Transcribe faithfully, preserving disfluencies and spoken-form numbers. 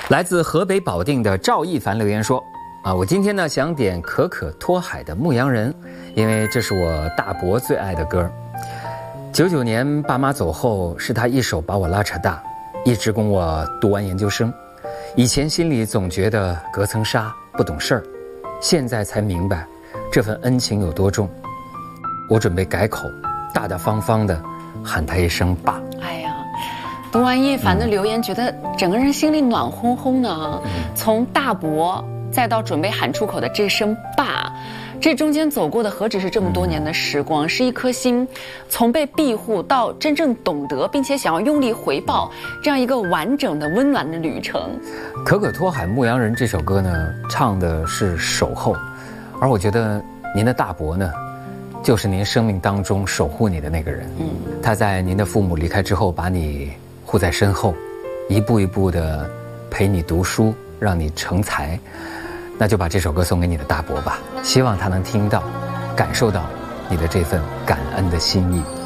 来自河北保定的赵一凡留言说：啊，我今天呢想点可可托海的《牧羊人》，因为这是我大伯最爱的歌。九九年爸妈走后，是他一手把我拉扯大，一直供我读完研究生。以前心里总觉得隔层纱，不懂事儿，现在才明白这份恩情有多重。我准备改口，大大方方的喊他一声爸。 哎呀，读完一凡的留言，觉得整个人心里暖烘烘的啊。从大伯再到准备喊出口的这声爸，这中间走过的何止是这么多年的时光，是一颗心从被庇护到真正懂得并且想要用力回报这样一个完整的温暖的旅程。 可可托海牧羊人这首歌呢，唱的是守候，而我觉得您的大伯呢，就是您生命当中守护你的那个人。嗯，他在您的父母离开之后，把你护在身后，一步一步的陪你读书，让你成才。那就把这首歌送给你的大伯吧，希望他能听到，感受到你的这份感恩的心意。